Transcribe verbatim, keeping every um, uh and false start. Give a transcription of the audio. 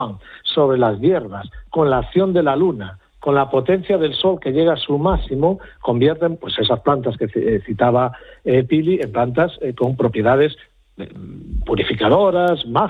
sobre las hierbas, con la acción de la luna, con la potencia del sol que llega a su máximo, convierten pues esas plantas que citaba eh, Pili en plantas eh, con propiedades eh, purificadoras, mágicas,